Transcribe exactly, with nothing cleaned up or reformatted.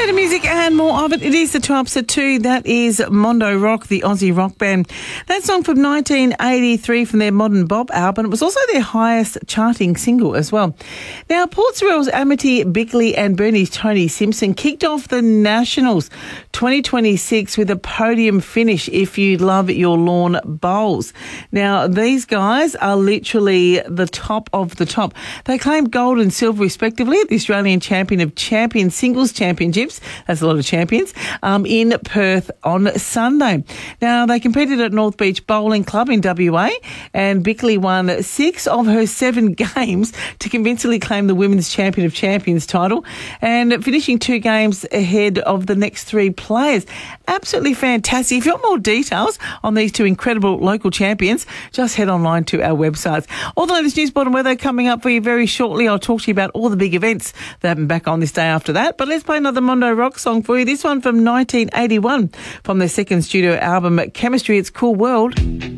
Better music and more of it. It is the twelve to two. That is Mondo Rock, the Aussie rock band. That song from nineteen eighty-three from their Modern Bob album. It was also their highest charting single as well. Now, Port Sorell's Amity Bickley and Bernie's Tony Simpson kicked off the Nationals twenty twenty-six with a podium finish if you love your lawn bowls. Now, these guys are literally the top of the top. They claimed gold and silver respectively at the Australian Champion of Champions Singles Championships. That's a lot of champions, um, in Perth on Sunday. Now, they competed at North Beach Bowling Club in W A, and Bickley won six of her seven games to convincingly claim the Women's Champion of Champions title, and finishing two games ahead of the next three players. Absolutely fantastic. If you want more details on these two incredible local champions, just head online to our websites. All the latest news, sport and weather coming up for you very shortly. I'll talk to you about all the big events that happen back on this day after that. But let's play another Mondo Rock song for you. This one from nineteen eighty-one from their second studio album, Chemistry. It's Cool World.